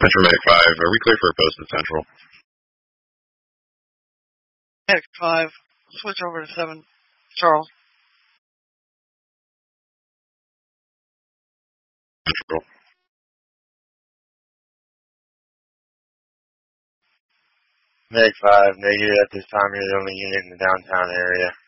Metro Medic 5, are we clear for a post in Central? Medic 5, switch over to 7. Charles. Central. Medic 5, negative at this time. You're the only unit in the downtown area.